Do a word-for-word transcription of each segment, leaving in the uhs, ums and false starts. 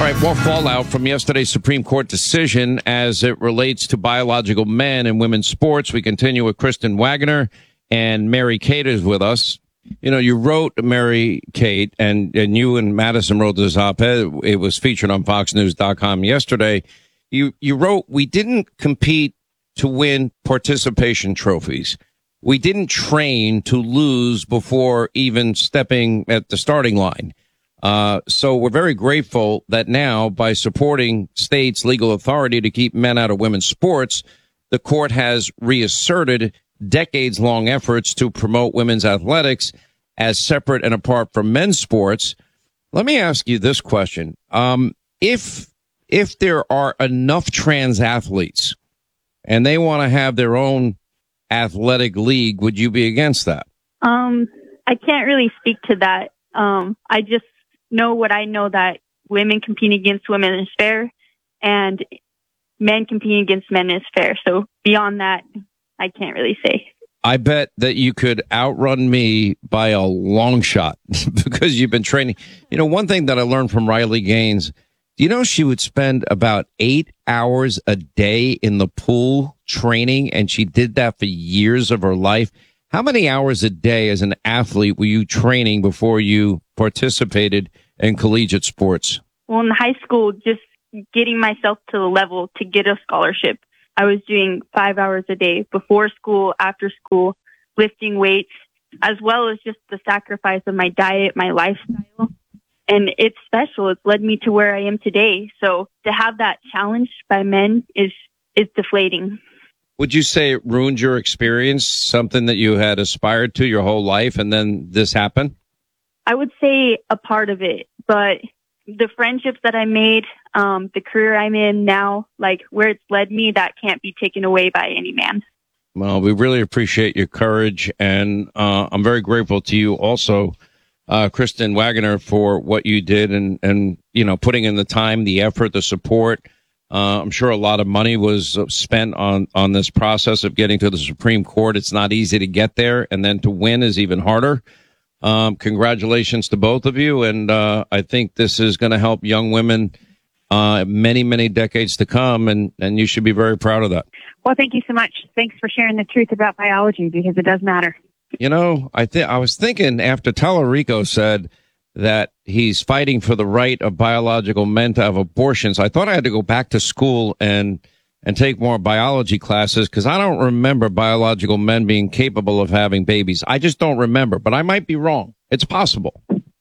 right, more fallout from yesterday's Supreme Court decision as it relates to biological men and women's sports. We continue with Kristen Waggoner, and Mary Kate is with us. You know, you wrote, Mary Kate, and, and you and Madison wrote this op-ed. It was featured on fox news dot com yesterday. You, you wrote, we didn't compete to win participation trophies. We didn't train to lose before even stepping at the starting line. Uh, so we're very grateful that now, by supporting states' legal authority to keep men out of women's sports, the court has reasserted decades-long efforts to promote women's athletics as separate and apart from men's sports. Let me ask you this question. Um, if, if there are enough trans athletes and they want to have their own athletic league, would you be against that? Um, I can't really speak to that. Um, I just know what I know, that women competing against women is fair and men competing against men is fair. So beyond that, I can't really say. I bet that you could outrun me by a long shot because you've been training. You know, one thing that I learned from Riley Gaines, do you know she would spend about eight hours a day in the pool training, and she did that for years of her life? How many hours a day as an athlete were you training before you participated in collegiate sports? Well, in high school, just getting myself to the level to get a scholarship, I was doing five hours a day before school, after school, lifting weights, as well as just the sacrifice of my diet, my lifestyle. And it's special. It's led me to where I am today. So to have that challenged by men is, is deflating. Would you say it ruined your experience, something that you had aspired to your whole life, and then this happened? I would say a part of it, but the friendships that I made, um, the career I'm in now, like where it's led me, that can't be taken away by any man. Well, we really appreciate your courage, and uh, I'm very grateful to you also, uh, Kristen Waggoner, for what you did and, and, you know, putting in the time, the effort, the support. Uh, I'm sure a lot of money was spent on, on this process of getting to the Supreme Court. It's not easy to get there, and then to win is even harder. Um, congratulations to both of you, and uh, I think this is going to help young women uh, many, many decades to come, and, and you should be very proud of that. Well, thank you so much. Thanks for sharing the truth about biology, because it does matter. You know, I think I was thinking after Tallarico said that he's fighting for the right of biological men to have abortions, I thought I had to go back to school and and take more biology classes, because I don't remember biological men being capable of having babies. I just don't remember, but I might be wrong. It's possible.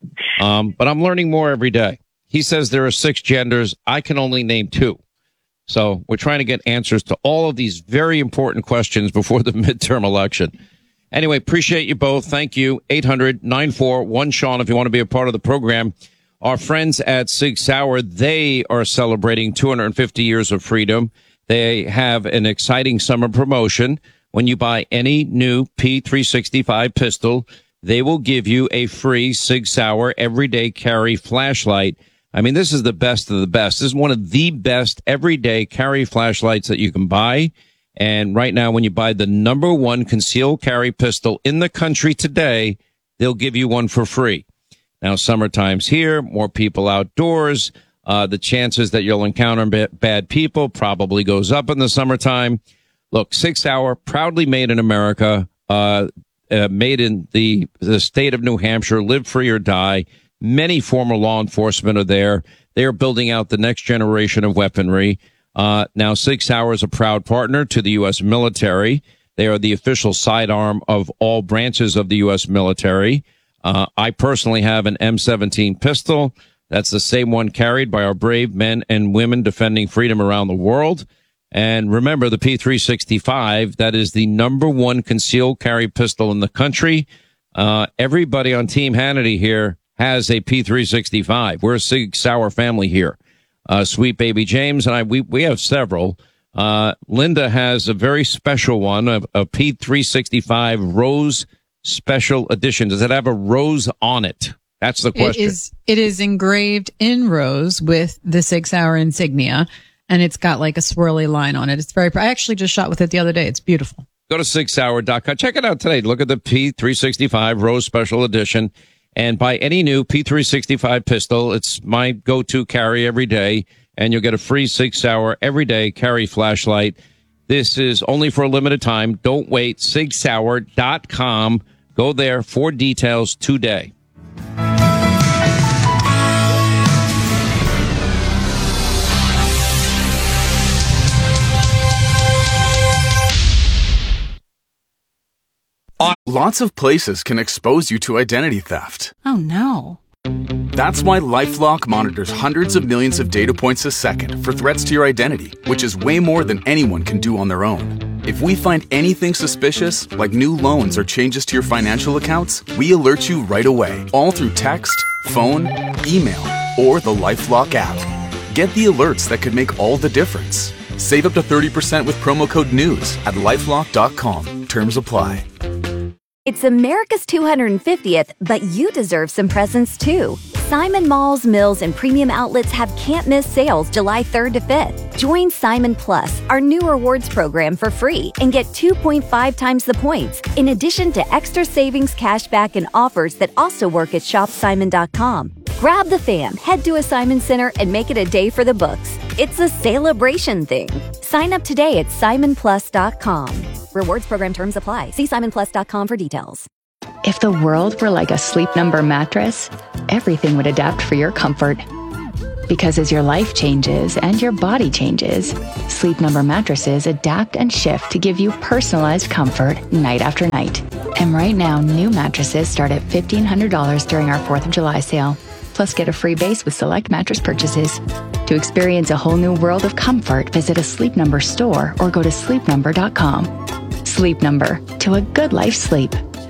Um, but I'm learning more every day. He says there are six genders. I can only name two. So we're trying to get answers to all of these very important questions before the midterm election. Anyway, appreciate you both. Thank you. eight hundred nine four one Sean if you want to be a part of the program. Our friends at Sig Sauer, they are celebrating two hundred fifty years of freedom. They have an exciting summer promotion. When you buy any new P three sixty-five pistol, they will give you a free Sig Sauer everyday carry flashlight. I mean, this is the best of the best. This is one of the best everyday carry flashlights that you can buy. And right now, when you buy the number one concealed carry pistol in the country today, they'll give you one for free. Now, summertime's here, more people outdoors. Uh, the chances that you'll encounter b- bad people probably goes up in the summertime. Look, Sig Sauer, proudly made in America, uh, uh, made in the, the state of New Hampshire, live free or die. Many former law enforcement are there. They are building out the next generation of weaponry. Uh, now, Sig Sauer is a proud partner to the U S military. They are the official sidearm of all branches of the U S military. Uh, I personally have an M seventeen pistol. That's the same one carried by our brave men and women defending freedom around the world. And remember, the P three sixty-five, that is the number one concealed carry pistol in the country. Uh, everybody on Team Hannity here has a P three sixty-five. We're a Sig Sauer family here. Uh, Sweet Baby James and I, we, we have several. Uh, Linda has a very special one, a, a P three sixty-five Rose Special Edition. Does it have a rose on it? That's the question. It is, it is engraved in rose with the Sig Sauer insignia, and it's got like a swirly line on it. It's very, I actually just shot with it the other day. It's beautiful. Go to sig sauer dot com. Check it out today. Look at the P three sixty-five Rose Special Edition. and buy any new P three sixty-five pistol. It's my go-to carry every day, and you'll get a free six-hour everyday carry flashlight. This is only for a limited time. Don't wait. sig sauer dot com. Go there for details today. Lots of places can expose you to identity theft. Oh, no. That's why LifeLock monitors hundreds of millions of data points a second for threats to your identity, which is way more than anyone can do on their own. If we find anything suspicious, like new loans or changes to your financial accounts, we alert you right away, all through text, phone, email, or the LifeLock app. Get the alerts that could make all the difference. Save up to thirty percent with promo code NEWS at lifelock dot com. Terms apply. It's America's two hundred fiftieth, but you deserve some presents too. Simon Malls, Mills, and Premium Outlets have can't-miss sales July third to fifth. Join Simon Plus, our new rewards program, for free and get two point five times the points, in addition to extra savings, cashback, and offers that also work at shop simon dot com. Grab the fam, head to a Simon Center, and make it a day for the books. It's a celebration thing. Sign up today at simon plus dot com. Rewards program terms apply. See simon plus dot com for details. If the world were like a Sleep Number mattress, everything would adapt for your comfort. Because as your life changes and your body changes, Sleep Number mattresses adapt and shift to give you personalized comfort night after night. And right now, new mattresses start at fifteen hundred dollars during our fourth of July sale. Plus, get a free base with select mattress purchases. To experience a whole new world of comfort, visit a Sleep Number store or go to sleep number dot com. Sleep Number, to a good life sleep.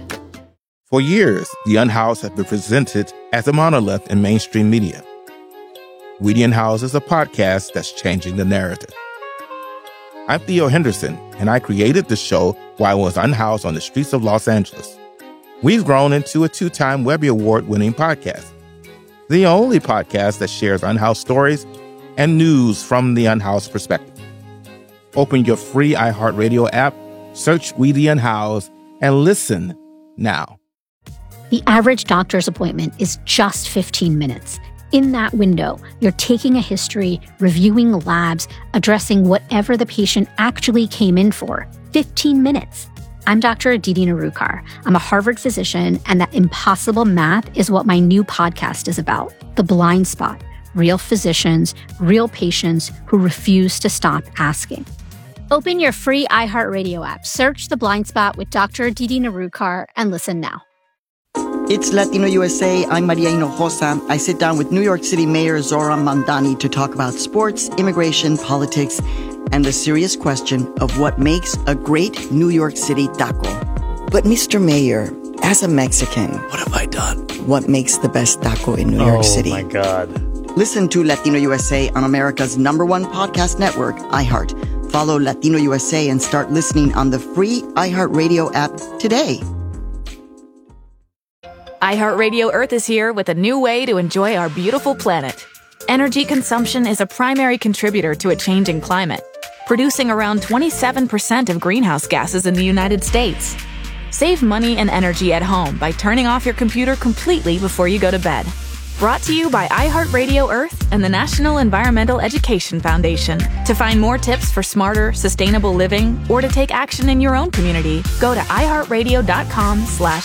For years, The Unhoused has been presented as a monolith in mainstream media. We The Unhoused is a podcast that's changing the narrative. I'm Theo Henderson, and I created the show while I was unhoused on the streets of Los Angeles. We've grown into a two-time Webby Award-winning podcast, the only podcast that shares unhoused stories and news from the unhoused perspective. Open your free iHeartRadio app, search We The Unhoused, and listen now. The average doctor's appointment is just fifteen minutes. In that window, you're taking a history, reviewing labs, addressing whatever the patient actually came in for. fifteen minutes. I'm Doctor Aditi Narukar. I'm a Harvard physician, and that impossible math is what my new podcast is about. The Blind Spot. Real physicians, real patients who refuse to stop asking. Open your free iHeartRadio app, search The Blind Spot with Doctor Aditi Narukar, and listen now. It's Latino U S A. I'm Maria Hinojosa. I sit down with New York City Mayor Zohran Mamdani to talk about sports, immigration, politics, and the serious question of what makes a great New York City taco. But Mister Mayor, as a Mexican, what have I done? What makes the best taco in New oh, York City? Oh my God. Listen to Latino U S A on America's number one podcast network, iHeart. Follow Latino U S A and start listening on the free iHeartRadio app today. iHeartRadio Earth is here with a new way to enjoy our beautiful planet. Energy consumption is a primary contributor to a changing climate, producing around twenty-seven percent of greenhouse gases in the United States. Save money and energy at home by turning off your computer completely before you go to bed. Brought to you by iHeartRadio Earth and the National Environmental Education Foundation. To find more tips for smarter, sustainable living or to take action in your own community, go to iHeartRadio.com slash